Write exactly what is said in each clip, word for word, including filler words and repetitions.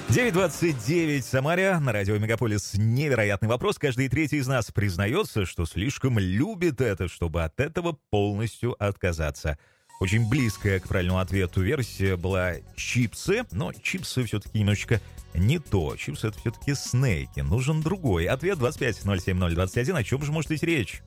девять двадцать девять в Самаре. На радио Мегаполис невероятный вопрос. Каждый третий из нас признается, что слишком любит это, чтобы от этого полностью отказаться. Очень близкая к правильному ответу версия была чипсы, но чипсы все-таки немножечко не то. Чипсы — это все-таки снеки. Нужен другой. Ответ двадцать пять ноль семь ноль двадцать один. О чем же может идти речь?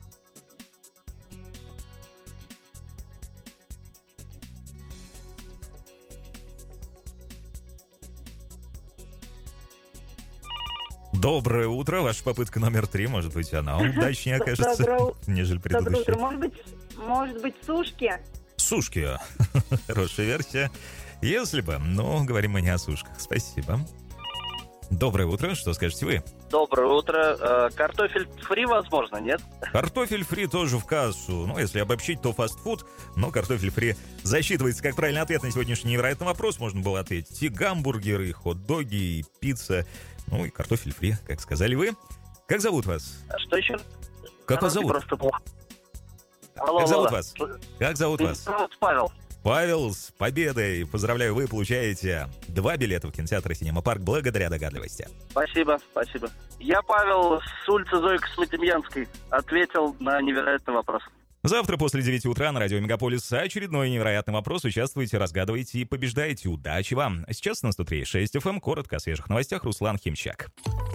Доброе утро. Ваша попытка номер три. Может быть, она удачнее окажется, Доброе... нежели предыдущая. Доброе утро. Может быть, может быть, сушки? Сушки. Хорошая версия. Если бы. Но говорим мы не о сушках. Спасибо. Доброе утро. Что скажете вы? Доброе утро. Картофель фри, возможно, нет? Картофель фри тоже в кассу. Ну, если обобщить, то фастфуд. Но картофель фри засчитывается как правильный ответ на сегодняшний невероятный вопрос. Можно было ответить и гамбургеры, и хот-доги, и пицца. Ну, и картофель фри, как сказали вы. Как зовут вас? Что еще? Как вас зовут? Просто плохо. Алло, как зовут алло. вас? Как зовут Меня вас? зовут Павел. Павел, с победой! Поздравляю, вы получаете два билета в кинотеатр «Синема Парк» благодаря догадливости. Спасибо, спасибо. Я, Павел, с улицы Зои Космодемьянской, ответил на невероятный вопрос. Завтра после девяти утра на радио Мегаполис очередной невероятный вопрос. Участвуйте, разгадывайте и побеждаете. Удачи вам! А сейчас на сто три и шесть эф эм коротко о свежих новостях. Руслан Химчак.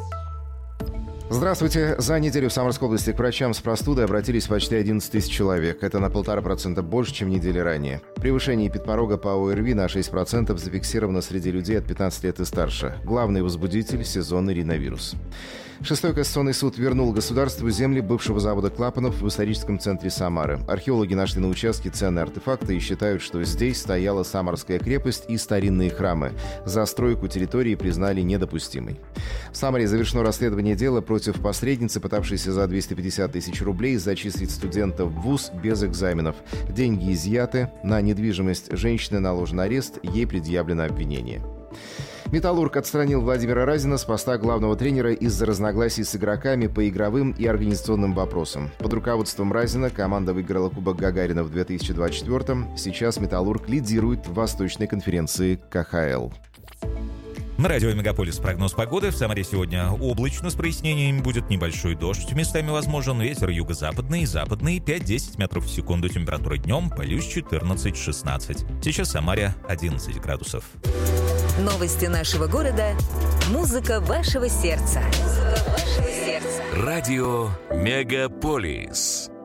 Здравствуйте. За неделю в Самарской области к врачам с простудой обратились почти одиннадцать тысяч человек. Это на полтора процента больше, чем недели ранее. Превышение эпидпорога по ОРВИ на шесть процентов зафиксировано среди людей от пятнадцати лет и старше. Главный возбудитель – сезонный риновирус. Шестой кассационный суд вернул государству земли бывшего завода клапанов в историческом центре Самары. Археологи нашли на участке ценные артефакты и считают, что здесь стояла Самарская крепость и старинные храмы. Застройку территории признали недопустимой. В Самаре завершено расследование дела против посредницы, пытавшейся за двести пятьдесят тысяч рублей зачислить студентов в вуз без экзаменов. Деньги изъяты. На недвижимость женщины наложен арест, ей предъявлено обвинение. «Металлург» отстранил Владимира Разина с поста главного тренера из-за разногласий с игроками по игровым и организационным вопросам. Под руководством Разина команда выиграла Кубок Гагарина в две тысячи двадцать четвёртом. Сейчас «Металлург» лидирует в Восточной конференции ка ха эл. На радио Мегаполис прогноз погоды. В Самаре сегодня облачно с прояснениями, будет небольшой дождь. Местами возможен ветер юго-западный и западный пять-десять метров в секунду. Температура днем плюс четырнадцать-шестнадцать. Сейчас в Самаре одиннадцать градусов. Новости нашего города. Музыка вашего сердца. Музыка вашего сердца. Радио Мегаполис.